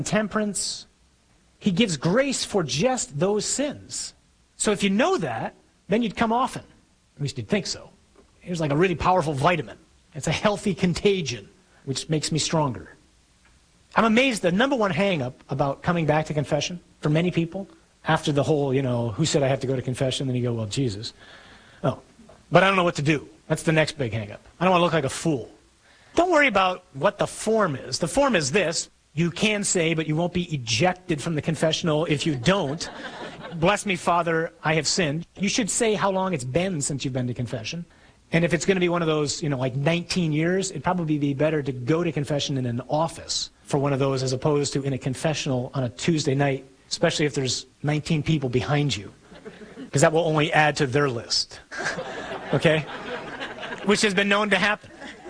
temperance. He gives grace for just those sins. So if you know that, then you'd come often. At least you'd think so. It's like a really powerful vitamin. It's a healthy contagion, which makes me stronger. I'm amazed the number one hang-up about coming back to confession for many people, after the whole, who said I have to go to confession? Then you go, well, Jesus. Oh, but I don't know what to do. That's the next big hang-up. I don't want to look like a fool. Don't worry about what the form is. The form is this. You can say, but you won't be ejected from the confessional if you don't. Bless me, Father, I have sinned. You should say how long it's been since you've been to confession. And if it's going to be one of those, like 19 years, it'd probably be better to go to confession in an office for one of those as opposed to in a confessional on a Tuesday night, especially if there's 19 people behind you, because that will only add to their list, okay? Which has been known to happen.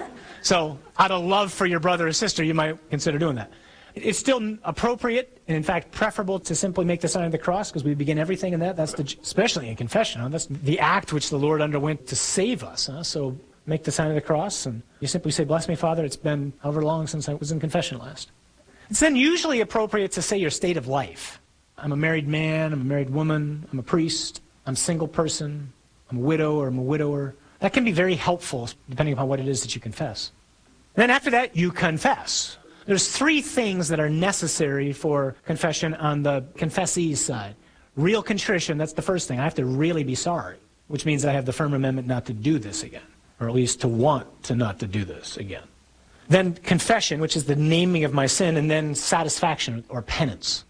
So out of love for your brother or sister, you might consider doing that. It's still appropriate and, in fact, preferable to simply make the sign of the cross, because we begin everything in that. That's especially in confession. That's the act which the Lord underwent to save us. So make the sign of the cross, and you simply say, bless me, Father, it's been however long since I was in confession last. It's then usually appropriate to say your state of life. I'm a married man, I'm a married woman, I'm a priest, I'm a single person, I'm a widow or I'm a widower. That can be very helpful depending upon what it is that you confess. And then after that, you confess. There's three things that are necessary for confession on the confessee's side. Real contrition, that's the first thing. I have to really be sorry, which means I have the firm amendment not to do this again, or at least to want to not to do this again. Then confession, which is the naming of my sin, and then satisfaction or penance.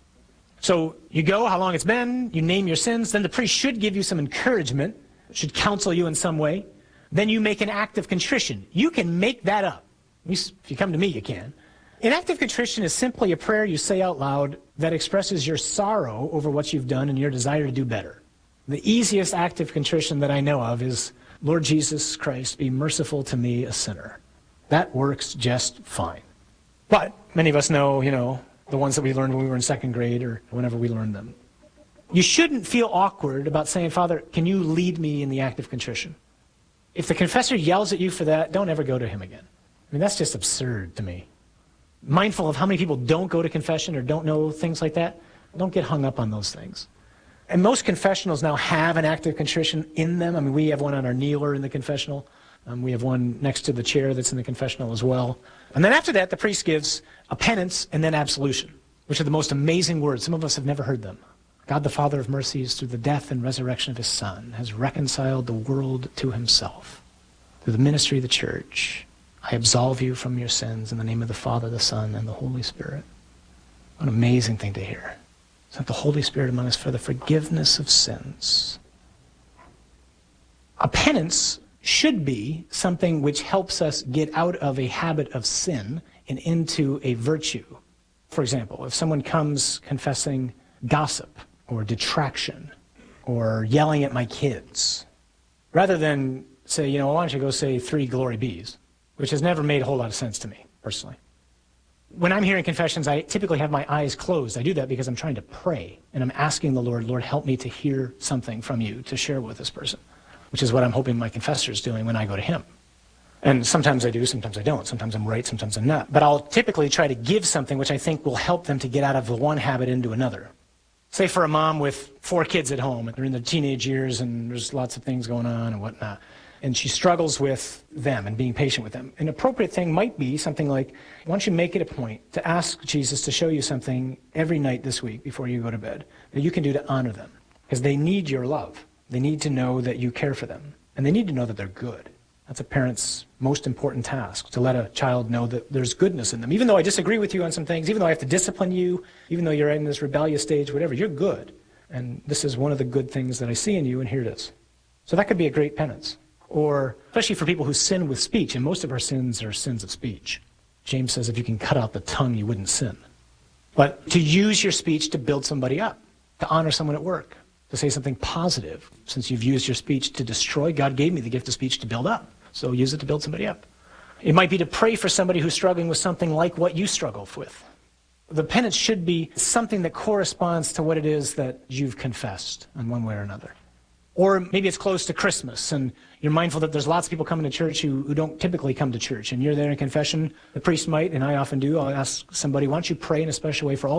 So you go, how long it's been, you name your sins, then the priest should give you some encouragement, should counsel you in some way. Then you make an act of contrition. You can make that up. At least if you come to me, you can. An act of contrition is simply a prayer you say out loud that expresses your sorrow over what you've done and your desire to do better. The easiest act of contrition that I know of is, Lord Jesus Christ, be merciful to me, a sinner. That works just fine. But many of us know, the ones that we learned when we were in second grade or whenever we learned them. You shouldn't feel awkward about saying, Father, can you lead me in the act of contrition? If the confessor yells at you for that, don't ever go to him again. That's just absurd to me. Mindful of how many people don't go to confession or don't know things like that, don't get hung up on those things. And most confessionals now have an act of contrition in them. We have one on our kneeler in the confessional. We have one next to the chair that's in the confessional as well. And then after that, the priest gives a penance and then absolution, which are the most amazing words. Some of us have never heard them. God the Father of mercies, through the death and resurrection of his Son, has reconciled the world to himself. Through the ministry of the church, I absolve you from your sins in the name of the Father, the Son, and the Holy Spirit. What an amazing thing to hear. Sent the Holy Spirit among us for the forgiveness of sins. A penance should be something which helps us get out of a habit of sin and into a virtue. For example, if someone comes confessing gossip or detraction or yelling at my kids, rather than say, why don't you go say 3 glory bees, which has never made a whole lot of sense to me, personally. When I'm hearing confessions, I typically have my eyes closed. I do that because I'm trying to pray, and I'm asking the Lord, help me to hear something from you to share with this person, which is what I'm hoping my confessor is doing when I go to him. And sometimes I do, sometimes I don't. Sometimes I'm right, sometimes I'm not. But I'll typically try to give something which I think will help them to get out of the one habit into another. Say for a mom with 4 kids at home, and they're in their teenage years, and there's lots of things going on and whatnot, and she struggles with them and being patient with them. An appropriate thing might be something like, why don't you make it a point to ask Jesus to show you something every night this week before you go to bed that you can do to honor them, because they need your love. They need to know that you care for them, and they need to know that they're good. That's a parent's most important task, to let a child know that there's goodness in them. Even though I disagree with you on some things, even though I have to discipline you, even though you're in this rebellious stage, whatever, you're good. And this is one of the good things that I see in you, and here it is. So that could be a great penance. Or, especially for people who sin with speech, and most of our sins are sins of speech. James says if you can cut out the tongue, you wouldn't sin. But to use your speech to build somebody up, to honor someone at work, to say something positive. Since you've used your speech to destroy, God gave me the gift of speech to build up. So use it to build somebody up. It might be to pray for somebody who's struggling with something like what you struggle with. The penance should be something that corresponds to what it is that you've confessed in one way or another. Or maybe it's close to Christmas, and you're mindful that there's lots of people coming to church who don't typically come to church, and you're there in confession. The priest might, and I often do. I'll ask somebody, why don't you pray in a special way for all